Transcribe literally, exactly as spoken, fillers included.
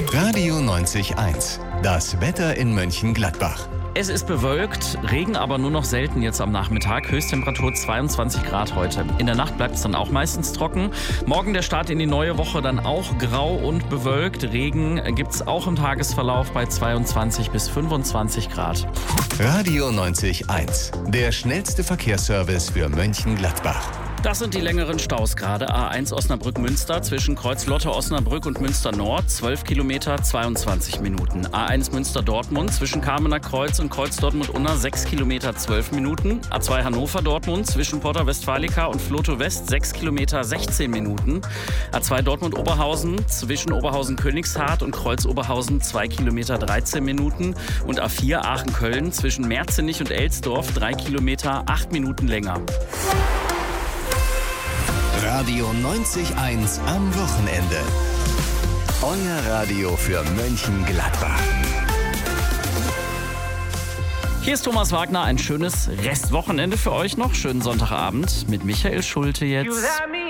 Radio neunzig eins. Das Wetter in Mönchengladbach. Es ist bewölkt, Regen aber nur noch selten jetzt am Nachmittag. Höchsttemperatur zweiundzwanzig Grad heute. In der Nacht bleibt es dann auch meistens trocken. Morgen der Start in die neue Woche dann auch grau und bewölkt. Regen gibt es auch im Tagesverlauf bei zweiundzwanzig bis fünfundzwanzig Grad. Radio neunzig eins. Der schnellste Verkehrsservice für Mönchengladbach. Das sind die längeren Staus gerade. A eins Osnabrück-Münster zwischen Kreuz-Lotte, Osnabrück und Münster-Nord. zwölf Kilometer, zweiundzwanzig Minuten. A eins Münster-Dortmund zwischen Kamener Kreuz und Kreuz-Dortmund-Unna. sechs Kilometer, zwölf Minuten. A zwei Hannover-Dortmund zwischen Porta Westfalica und Floto West. sechs Kilometer, sechzehn Minuten. A zwei Dortmund-Oberhausen zwischen Oberhausen-Königshardt und Kreuz-Oberhausen. zwei Kilometer, dreizehn Minuten. Und A vier Aachen-Köln zwischen Merzenich und Elsdorf. drei Kilometer, acht Minuten länger. Radio neunzig eins am Wochenende. Euer Radio für Mönchengladbach. Hier ist Thomas Wagner. Ein schönes Restwochenende für euch noch. Schönen Sonntagabend mit Michael Schulte jetzt.